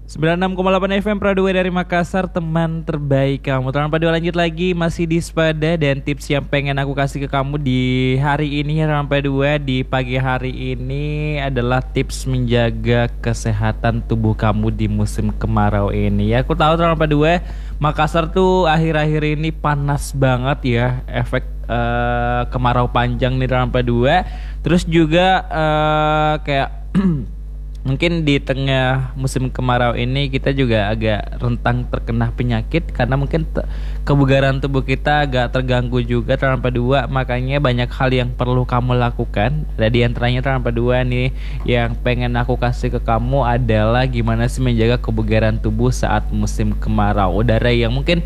96,8 FM Pradua dari Makassar, teman terbaik kamu. Teman Pradua lanjut lagi masih di Spada, dan tips yang pengen aku kasih ke kamu di hari ini ya teman Pradua, di pagi hari ini adalah tips menjaga kesehatan tubuh kamu di musim kemarau ini. Ya, aku tahu teman Pradua, Makassar tuh akhir-akhir ini panas banget ya, efek kemarau panjang nih teman Pradua. Terus juga kayak mungkin di tengah musim kemarau ini kita juga agak rentang terkena penyakit karena mungkin kebugaran tubuh kita agak terganggu juga tanpa dua. Makanya banyak hal yang perlu kamu lakukan. Ada di antaranya tanpa dua nih yang pengen aku kasih ke kamu adalah gimana sih menjaga kebugaran tubuh saat musim kemarau. Udara yang mungkin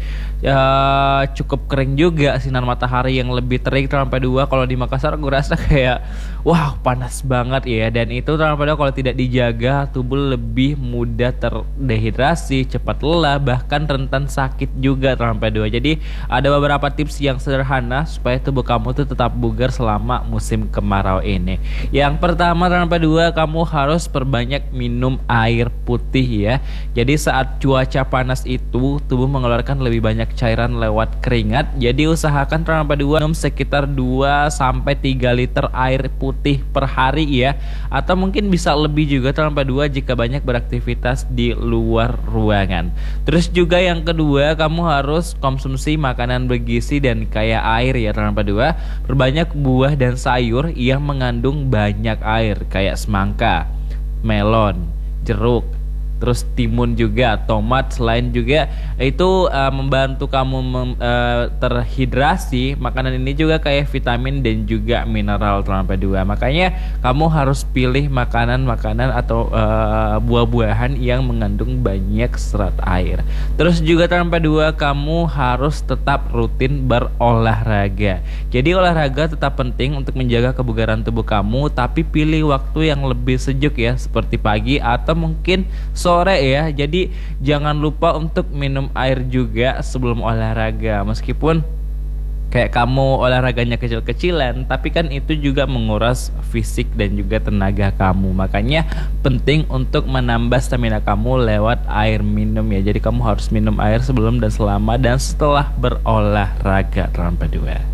cukup kering juga, sinar matahari yang lebih terik tanpa dua. Kalau di Makassar gue rasa kayak wah panas banget ya, dan itu tanpa dua kalau tidak dijaga tubuh lebih mudah terdehidrasi, cepat lelah, bahkan rentan sakit juga tanpa dua. Jadi ada beberapa tips yang sederhana supaya tubuh kamu tuh tetap bugar selama musim kemarau ini. Yang pertama tanpa dua, kamu harus perbanyak minum air putih ya. Jadi saat cuaca panas itu tubuh mengeluarkan lebih banyak cairan lewat keringat. Jadi usahakan tanpa dua minum sekitar 2-3 liter air putih per hari ya, atau mungkin bisa lebih juga tanpa dua jika banyak beraktivitas di luar ruangan. Terus juga yang kedua, kamu harus konsumsi makanan bergizi dan kaya air ya tanpa dua. Perbanyak buah dan sayur yang mengandung banyak air kayak semangka, melon, jeruk, terus timun juga, tomat. Selain juga itu membantu kamu terhidrasi. Makanan ini juga kayak vitamin dan juga mineral tanpa dua. Makanya kamu harus pilih makanan-makanan atau buah-buahan yang mengandung banyak serat air. Terus juga tanpa dua, kamu harus tetap rutin berolahraga. Jadi olahraga tetap penting untuk menjaga kebugaran tubuh kamu, tapi pilih waktu yang lebih sejuk ya, seperti pagi atau mungkin sore ya. Jadi jangan lupa untuk minum air juga sebelum olahraga. Meskipun kayak kamu olahraganya kecil-kecilan, tapi kan itu juga menguras fisik dan juga tenaga kamu. Makanya penting untuk menambah stamina kamu lewat air minum ya. Jadi kamu harus minum air sebelum dan selama dan setelah berolahraga tanpa dua.